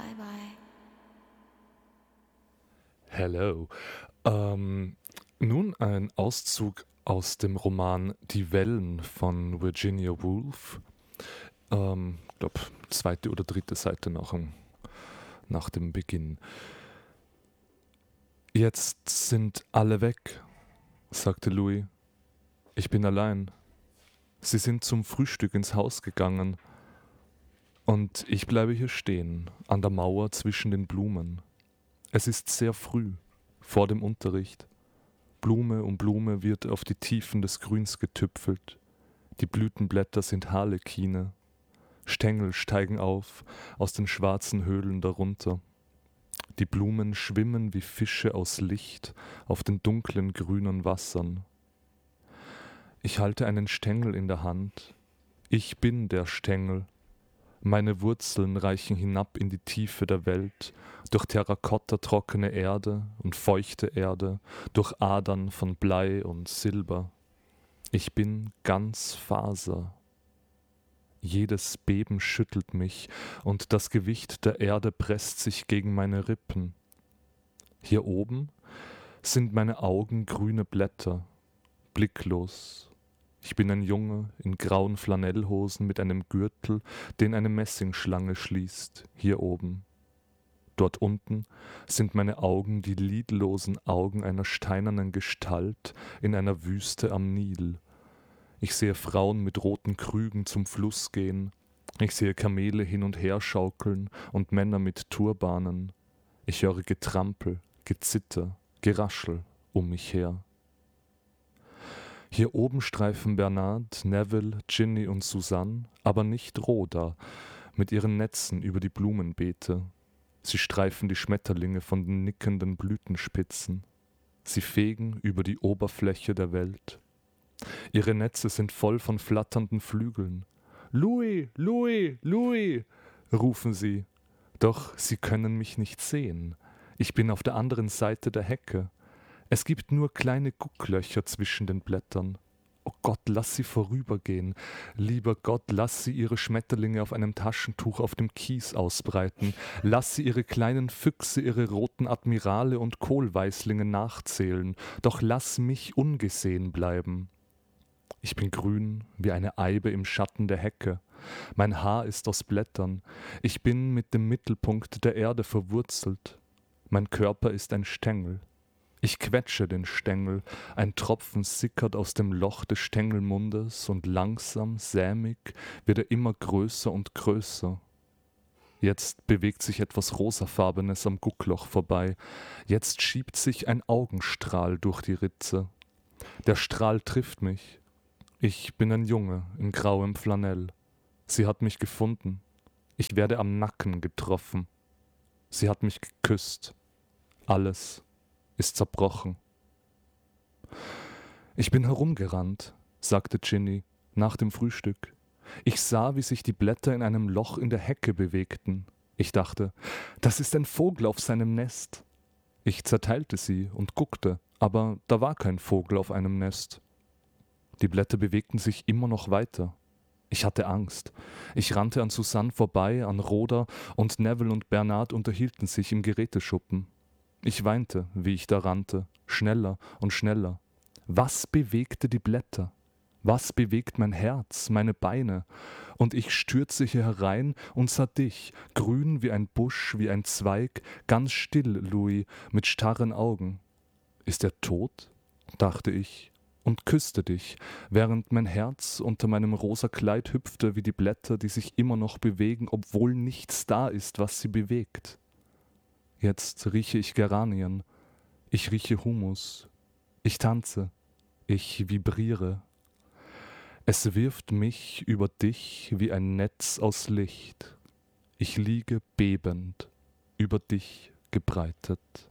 Hello. Nun ein Auszug aus dem Roman Die Wellen von Virginia Woolf. Ich glaube, zweite oder dritte Seite nach dem Beginn. Jetzt sind alle weg, sagte Louis. Ich bin allein. Sie sind zum Frühstück ins Haus gegangen. Und ich bleibe hier stehen, an der Mauer zwischen den Blumen. Es ist sehr früh, vor dem Unterricht. Blume um Blume wird auf die Tiefen des Grüns getüpfelt. Die Blütenblätter sind Harlekine. Stängel steigen auf aus den schwarzen Höhlen darunter. Die Blumen schwimmen wie Fische aus Licht auf den dunklen grünen Wassern. Ich halte einen Stängel in der Hand. Ich bin der Stängel. Meine Wurzeln reichen hinab in die Tiefe der Welt, durch terrakotta-trockene Erde und feuchte Erde, durch Adern von Blei und Silber. Ich bin ganz Faser. Jedes Beben schüttelt mich, und das Gewicht der Erde presst sich gegen meine Rippen. Hier oben sind meine Augen grüne Blätter, blicklos. Ich bin ein Junge in grauen Flanellhosen mit einem Gürtel, den eine Messingschlange schließt, hier oben. Dort unten sind meine Augen die lidlosen Augen einer steinernen Gestalt in einer Wüste am Nil. Ich sehe Frauen mit roten Krügen zum Fluss gehen. Ich sehe Kamele hin und her schaukeln und Männer mit Turbanen. Ich höre Getrampel, Gezitter, Geraschel um mich her. Hier oben streifen Bernard, Neville, Ginny und Suzanne, aber nicht Rhoda, mit ihren Netzen über die Blumenbeete. Sie streifen die Schmetterlinge von den nickenden Blütenspitzen. Sie fegen über die Oberfläche der Welt. Ihre Netze sind voll von flatternden Flügeln. »Louis, Louis, Louis«, rufen sie. Doch sie können mich nicht sehen. Ich bin auf der anderen Seite der Hecke. Es gibt nur kleine Gucklöcher zwischen den Blättern. Oh Gott, lass sie vorübergehen. Lieber Gott, lass sie ihre Schmetterlinge auf einem Taschentuch auf dem Kies ausbreiten. Lass sie ihre kleinen Füchse, ihre roten Admirale und Kohlweißlinge nachzählen. Doch lass mich ungesehen bleiben. Ich bin grün wie eine Eibe im Schatten der Hecke. Mein Haar ist aus Blättern. Ich bin mit dem Mittelpunkt der Erde verwurzelt. Mein Körper ist ein Stängel. Ich quetsche den Stängel, ein Tropfen sickert aus dem Loch des Stängelmundes und langsam, sämig wird er immer größer und größer. Jetzt bewegt sich etwas Rosafarbenes am Guckloch vorbei. Jetzt schiebt sich ein Augenstrahl durch die Ritze. Der Strahl trifft mich. Ich bin ein Junge in grauem Flanell. Sie hat mich gefunden. Ich werde am Nacken getroffen. Sie hat mich geküsst. Alles ist zerbrochen. Ich bin herumgerannt, sagte Ginny nach dem Frühstück. Ich sah, wie sich die Blätter in einem Loch in der Hecke bewegten. Ich dachte, das ist ein Vogel auf seinem Nest. Ich zerteilte sie und guckte, aber da war kein Vogel auf einem Nest. Die Blätter bewegten sich immer noch weiter. Ich hatte Angst. Ich rannte an Suzanne vorbei, an Rhoda, und Neville und Bernard unterhielten sich im Geräteschuppen. Ich weinte, wie ich da rannte, schneller und schneller. Was bewegte die Blätter? Was bewegt mein Herz, meine Beine? Und ich stürzte hier herein und sah dich, grün wie ein Busch, wie ein Zweig, ganz still, Louis, mit starren Augen. Ist er tot? Dachte ich und küsste dich, während mein Herz unter meinem rosa Kleid hüpfte wie die Blätter, die sich immer noch bewegen, obwohl nichts da ist, was sie bewegt. Jetzt rieche ich Geranien, ich rieche Humus, ich tanze, ich vibriere. Es wirft mich über dich wie ein Netz aus Licht. Ich liege bebend, über dich gebreitet.